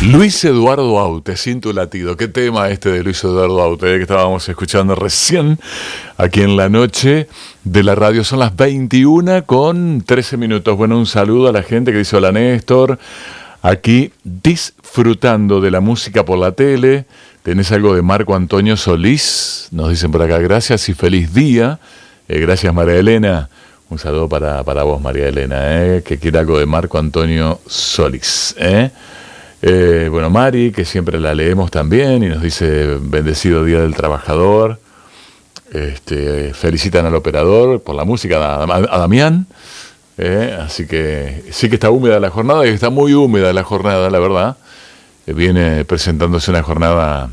Luis Eduardo Aute, Sin tu latido. Qué tema este de Luis Eduardo Aute, que estábamos escuchando recién aquí en la noche de la radio. Son las 21:13. Bueno, un saludo a la gente que dice hola Néstor. Aquí disfrutando de la música por la tele. Tenés algo de Marco Antonio Solís, nos dicen por acá, gracias y feliz día. Gracias María Elena. Un saludo para vos María Elena, que quiere algo de Marco Antonio Solís. Bueno, Mari, que siempre la leemos también y nos dice bendecido Día del Trabajador. Felicitan al operador por la música, a Damián. Así que sí que está húmeda la jornada, y está muy húmeda la jornada, la verdad. Viene presentándose una jornada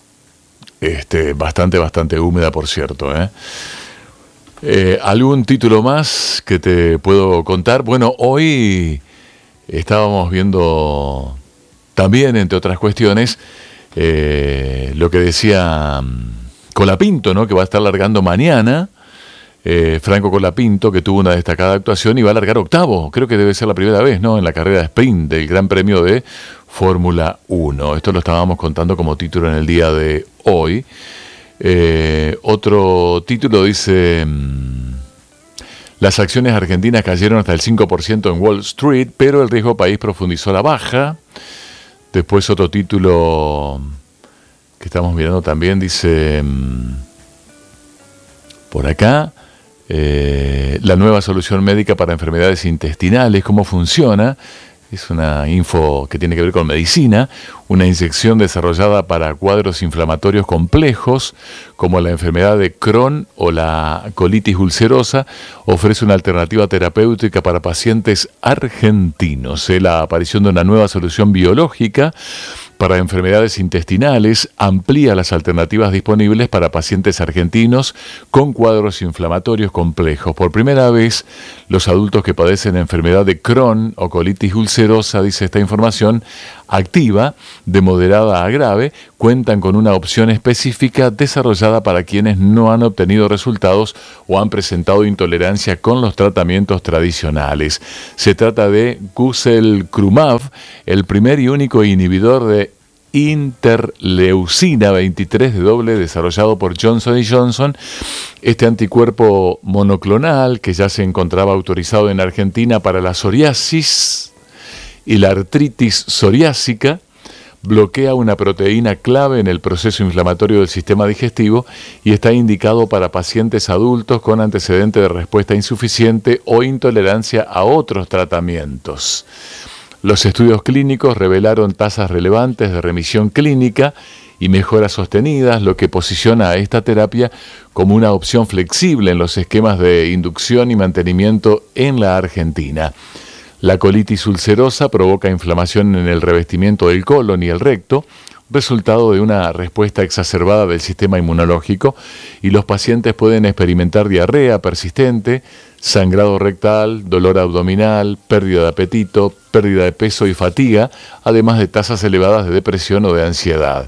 bastante húmeda, por cierto. ¿Algún título más que te puedo contar? Bueno, hoy estábamos viendo también, entre otras cuestiones, lo que decía Colapinto, ¿no? Que va a estar largando mañana. Franco Colapinto, que tuvo una destacada actuación y va a largar octavo. Creo que debe ser la primera vez, ¿no? En la carrera de sprint del Gran Premio de Fórmula 1. Esto lo estábamos contando como título en el día de hoy. Otro título dice: las acciones argentinas cayeron hasta el 5% en Wall Street, pero el riesgo país profundizó la baja. Después otro título que estamos mirando también dice por acá, la nueva solución médica para enfermedades intestinales, ¿cómo funciona? Es una info que tiene que ver con medicina. Una inyección desarrollada para cuadros inflamatorios complejos, como la enfermedad de Crohn o la colitis ulcerosa, ofrece una alternativa terapéutica para pacientes argentinos. La aparición de una nueva solución biológica para enfermedades intestinales amplía las alternativas disponibles para pacientes argentinos con cuadros inflamatorios complejos. Por primera vez, los adultos que padecen enfermedad de Crohn o colitis ulcerosa, dice esta información, activa, de moderada a grave, cuentan con una opción específica desarrollada para quienes no han obtenido resultados o han presentado intolerancia con los tratamientos tradicionales. Se trata de Guselkumab, el primer y único inhibidor de interleucina 23 desarrollado por Johnson & Johnson. Este anticuerpo monoclonal, que ya se encontraba autorizado en Argentina para la psoriasis y la artritis psoriásica, bloquea una proteína clave en el proceso inflamatorio del sistema digestivo y está indicado para pacientes adultos con antecedente de respuesta insuficiente o intolerancia a otros tratamientos. Los estudios clínicos revelaron tasas relevantes de remisión clínica y mejoras sostenidas, lo que posiciona a esta terapia como una opción flexible en los esquemas de inducción y mantenimiento en la Argentina. La colitis ulcerosa provoca inflamación en el revestimiento del colon y el recto, resultado de una respuesta exacerbada del sistema inmunológico, y los pacientes pueden experimentar diarrea persistente, sangrado rectal, dolor abdominal, pérdida de apetito, pérdida de peso y fatiga, además de tasas elevadas de depresión o de ansiedad.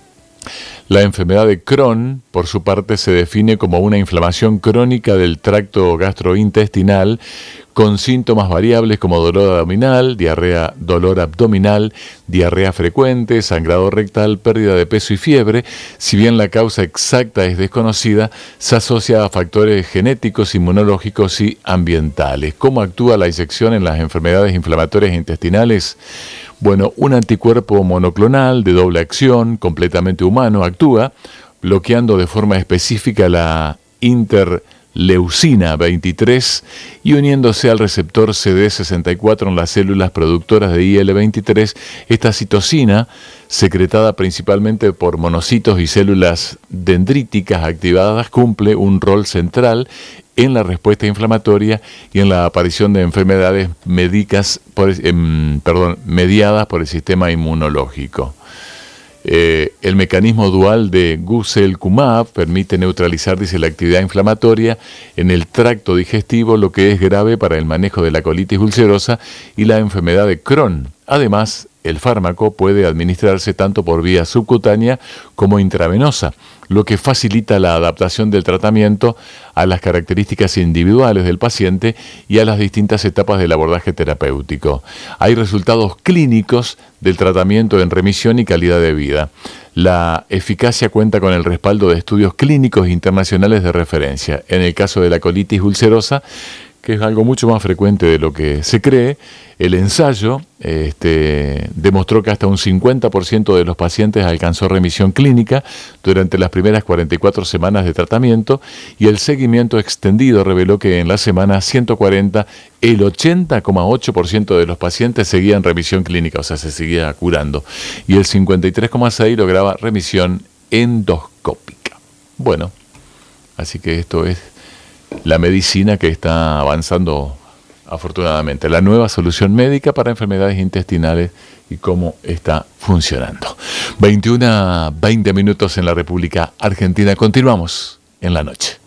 La enfermedad de Crohn, por su parte, se define como una inflamación crónica del tracto gastrointestinal con síntomas variables como dolor abdominal, diarrea, dolor abdominal, diarrea frecuente, sangrado rectal, pérdida de peso y fiebre. Si bien la causa exacta es desconocida, se asocia a factores genéticos, inmunológicos y ambientales. ¿Cómo actúa la inyección en las enfermedades inflamatorias intestinales? Bueno, un anticuerpo monoclonal de doble acción, completamente humano, actúa bloqueando de forma específica la interleucina 23 y uniéndose al receptor CD64 en las células productoras de IL-23. Esta citocina, secretada principalmente por monocitos y células dendríticas activadas, cumple un rol central en la respuesta inflamatoria y en la aparición de enfermedades mediadas por el sistema inmunológico. El mecanismo dual de Guselkumab permite neutralizar, dice, la actividad inflamatoria en el tracto digestivo, lo que es grave para el manejo de la colitis ulcerosa y la enfermedad de Crohn. Además, el fármaco puede administrarse tanto por vía subcutánea como intravenosa. lo que facilita la adaptación del tratamiento a las características individuales del paciente y a las distintas etapas del abordaje terapéutico. Hay resultados clínicos del tratamiento en remisión y calidad de vida. La eficacia cuenta con el respaldo de estudios clínicos internacionales de referencia. En el caso de la colitis ulcerosa, que es algo mucho más frecuente de lo que se cree, el ensayo demostró que hasta un 50% de los pacientes alcanzó remisión clínica durante las primeras 44 semanas de tratamiento, y el seguimiento extendido reveló que en la semana 140 el 80,8% de los pacientes seguían remisión clínica, o sea, se seguía curando, y el 53,6% lograba remisión endoscópica. Bueno, así que esto es la medicina que está avanzando afortunadamente, la nueva solución médica para enfermedades intestinales y cómo está funcionando. 21:20 en la República Argentina. Continuamos en la noche.